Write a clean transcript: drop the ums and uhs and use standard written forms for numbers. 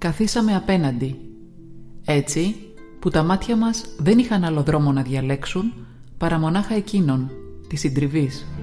Καθίσαμε απέναντι, έτσι που τα μάτια μας δεν είχαν άλλο δρόμο να διαλέξουν παρά μονάχα εκείνον, της συντριβής.